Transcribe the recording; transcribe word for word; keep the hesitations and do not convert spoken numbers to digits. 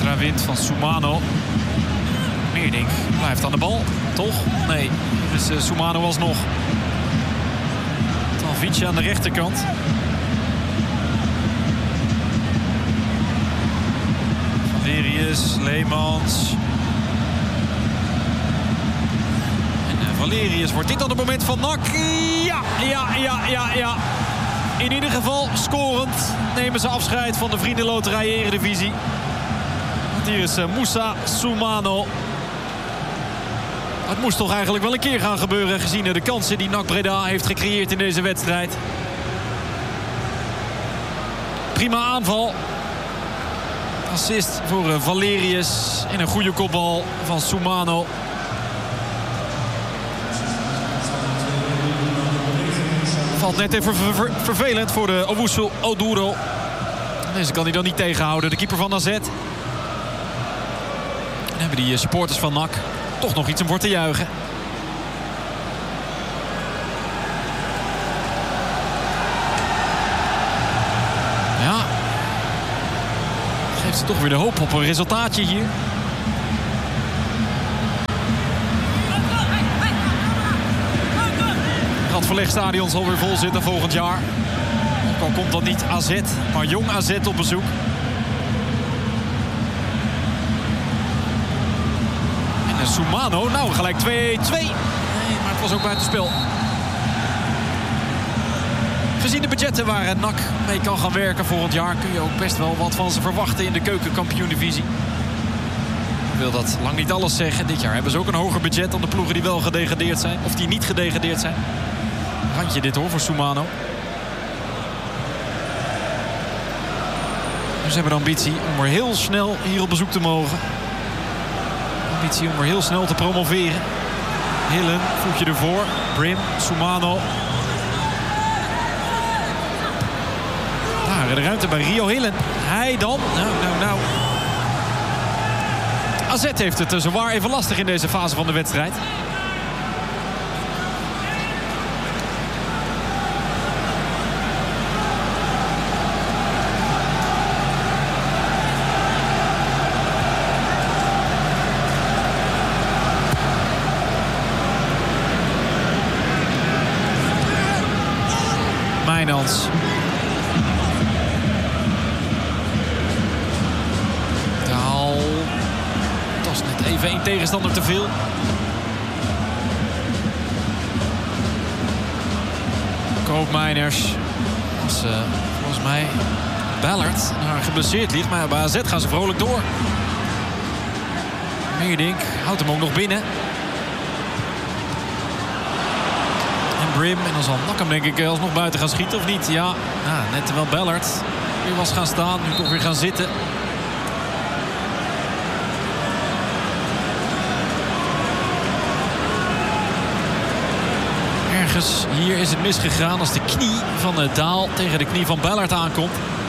Extra wind van Soumano. Meerdink blijft aan de bal, toch? Nee, dus uh, Soumano alsnog. Talvici aan de rechterkant. Valerius, Leemans. En uh, Valerius, wordt dit dan het moment van N A C? Ja, ja, ja, ja, ja. In ieder geval scorend nemen ze afscheid van de Vriendenloterij Eredivisie. Want hier is uh, Moussa Soumano. Het moest toch eigenlijk wel een keer gaan gebeuren, gezien de kansen die N A C Breda heeft gecreëerd in deze wedstrijd. Prima aanval. Assist voor uh, Valerius en een goede kopbal van Soumano. Valt net even ver ver vervelend voor de Owusu Oduro. Deze kan hij dan niet tegenhouden, de keeper van A Z. Dan hebben die supporters van N A C toch nog iets om voor te juichen. Ja. Geeft ze toch weer de hoop op een resultaatje hier. Het Verlegstadion zal weer vol zitten volgend jaar. Ook al komt dat niet A Z, maar jong A Z op bezoek. En Soumano, nou gelijk twee-twee. Nee, maar het was ook buitenspel. Gezien de budgetten waar N A C mee kan gaan werken volgend jaar, kun je ook best wel wat van ze verwachten in de keukenkampioen-divisie. Ik wil dat lang niet alles zeggen. Dit jaar hebben ze ook een hoger budget dan de ploegen die wel gedegradeerd zijn. Of die niet gedegradeerd zijn. Randje dit hoor voor Soumano. Ze hebben de ambitie om er heel snel hier op bezoek te mogen. Ambitie om er heel snel te promoveren. Hillen, voetje ervoor. Brim, Soumano. Daar de ruimte bij Rio Hillen. Hij dan. Nou, nou, nou. A Z heeft het zwaar even lastig in deze fase van de wedstrijd. Mijnans. Daal. Dat is net even één tegenstander te veel. Koopmeiners. Dat is uh, volgens mij Ballard. Daar geblesseerd ligt. Maar bij A Z gaan ze vrolijk door. Meerdink houdt hem ook nog binnen. Brim. En dan zal N A C hem denk ik alsnog buiten gaan schieten of niet. Ja, ja net terwijl Ballard weer was gaan staan. Nu toch weer gaan zitten. Ergens hier is het misgegaan als de knie van Daal tegen de knie van Ballard aankomt.